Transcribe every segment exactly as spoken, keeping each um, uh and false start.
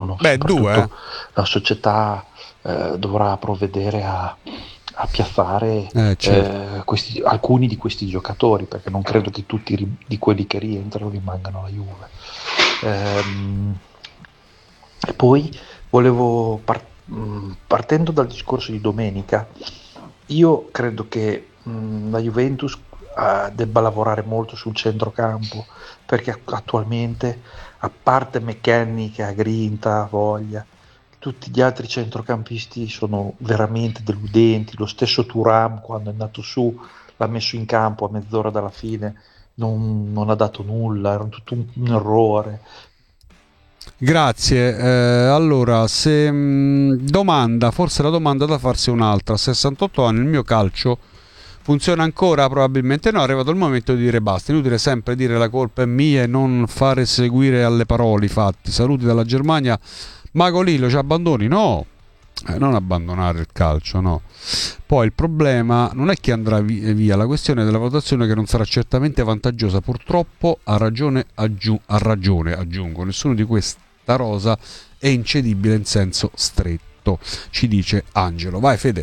giorno. Beh, due, Soprattutto eh. la società eh, dovrà provvedere a, a piazzare Eh, certo. eh, questi, alcuni di questi giocatori, perché non credo che tutti ri- di quelli che rientrano rimangano alla Juve. Ehm, e poi volevo, par- mh, partendo dal discorso di domenica, io credo che mh, la Juventus eh, debba lavorare molto sul centrocampo, perché attualmente, a parte McKennie che ha grinta, voglia, tutti gli altri centrocampisti sono veramente deludenti. Lo stesso Thuram, quando è andato su, l'ha messo in campo a mezz'ora dalla fine, non, non ha dato nulla, era tutto un, un errore. Grazie. Eh, allora, se mh, domanda, forse la domanda da farsi è un'altra. A sessantotto anni il mio calcio funziona ancora? Probabilmente no. È arrivato il momento di dire basta. Inutile sempre dire la colpa è mia e non fare seguire alle parole i fatti. Saluti dalla Germania. Mago Lillo, ci abbandoni? No. Eh, non abbandonare il calcio, no. Poi il problema non è chi andrà vi- via, la questione della votazione che non sarà certamente vantaggiosa. Purtroppo ha ragione, aggiu- ha ragione, aggiungo. Nessuno di questa rosa è incedibile in senso stretto, ci dice Angelo. Vai Fede.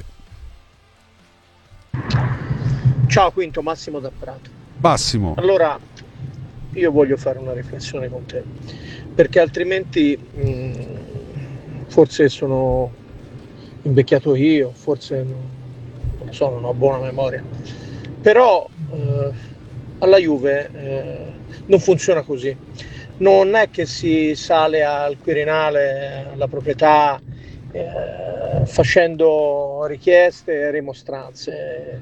Ciao Quinto, Massimo da Prato. Massimo. Allora, io voglio fare una riflessione con te, perché altrimenti mh, forse sono invecchiato io, forse non, non lo so, non ho buona memoria, però eh, alla Juve eh, non funziona così. Non è che si sale al Quirinale, alla proprietà, eh, facendo richieste e rimostranze,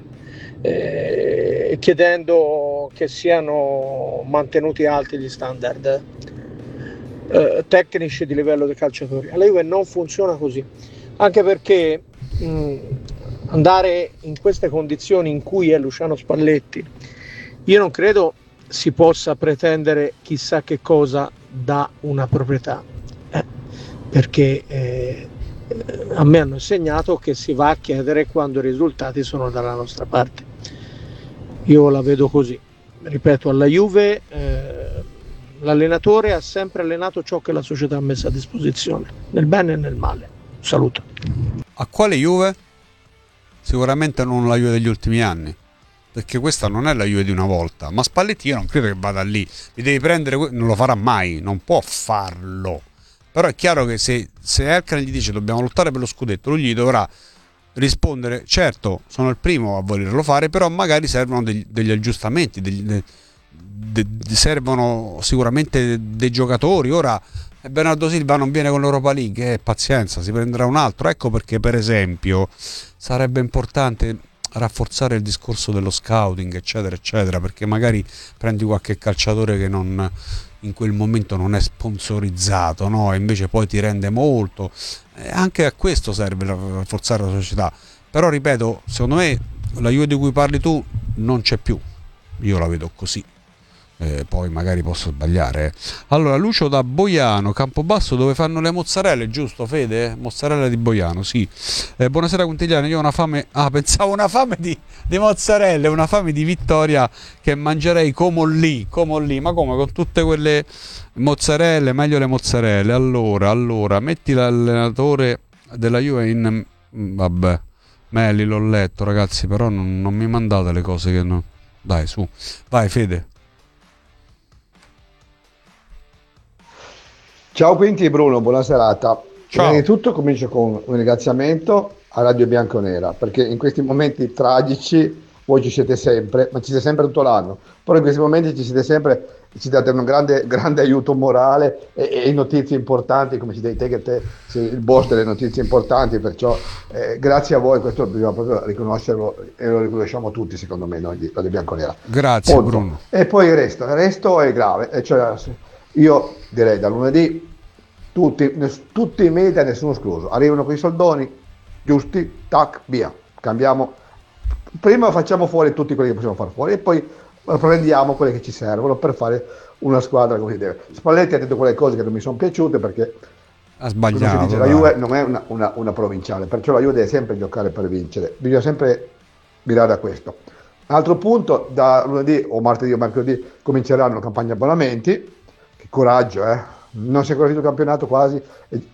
eh, chiedendo che siano mantenuti alti gli standard eh, tecnici di livello dei calciatori. Alla Juve non funziona così, anche perché mh, andare in queste condizioni in cui è Luciano Spalletti, io non credo si possa pretendere chissà che cosa da una proprietà, eh, perché eh, a me hanno insegnato che si va a chiedere quando i risultati sono dalla nostra parte. Io la vedo così. Ripeto, alla Juve eh, l'allenatore ha sempre allenato ciò che la società ha messo a disposizione, nel bene e nel male. Saluto. A quale Juve? Sicuramente non la Juve degli ultimi anni, perché questa non è la Juve di una volta. Ma Spalletti io non credo che vada lì, li devi prendere, non lo farà mai, non può farlo. Però è chiaro che se, se Erkan gli dice dobbiamo lottare per lo scudetto, lui gli dovrà rispondere certo, sono il primo a volerlo fare, però magari servono degli, degli aggiustamenti, degli, de, de, de, servono sicuramente dei giocatori. Ora Bernardo Silva non viene con l'Europa League, eh, pazienza, si prenderà un altro. Ecco perché per esempio sarebbe importante rafforzare il discorso dello scouting, eccetera eccetera, perché magari prendi qualche calciatore che non in quel momento non è sponsorizzato, no? E invece poi ti rende molto. Eh, anche a questo serve rafforzare la società. Però ripeto, secondo me la Juve di cui parli tu non c'è più. Io la vedo così. Eh, poi magari posso sbagliare. eh. Allora, Lucio da Boiano, Campobasso, dove fanno le mozzarelle, giusto Fede? Mozzarella di Boiano, sì. Eh, buonasera Quintigliani, io ho una fame. Ah, pensavo una fame di, di mozzarelle, una fame di vittoria che mangerei come lì, come lì, ma come con tutte quelle mozzarelle, meglio le mozzarelle. Allora, allora, metti l'allenatore della Juve in. Vabbè, Meli l'ho letto, ragazzi, però non, non mi mandate le cose che no. Dai, su, vai Fede. Ciao Quinti e Bruno, buona serata. Prima Ciao. di tutto comincio con un ringraziamento a Radio Bianconera, perché in questi momenti tragici voi ci siete sempre, ma ci siete sempre tutto l'anno, però in questi momenti ci siete sempre, ci date un grande, grande aiuto morale e, e notizie importanti, come ci dai te che te sei il boss delle notizie importanti, perciò eh, grazie a voi, questo bisogna proprio riconoscerlo e lo riconosciamo tutti secondo me, noi di Radio Bianconera. Grazie Punto. Bruno. E poi il resto, il resto è grave, e cioè io direi da lunedì tutti, ness- tutti i media, nessuno escluso, arrivano quei soldoni giusti, tac, via, cambiamo. Prima facciamo fuori tutti quelli che possiamo far fuori e poi prendiamo quelli che ci servono per fare una squadra come si deve. Spalletti ha detto quelle cose che non mi sono piaciute perché, Ha come si sbagliato, dice, la dai. Juve non è una, una, una provinciale, perciò la Juve deve sempre giocare per vincere, bisogna sempre mirare a questo. Altro punto, da lunedì o martedì o mercoledì cominceranno la campagna abbonamenti. Che coraggio, eh! Non si è ancora finito il campionato quasi e,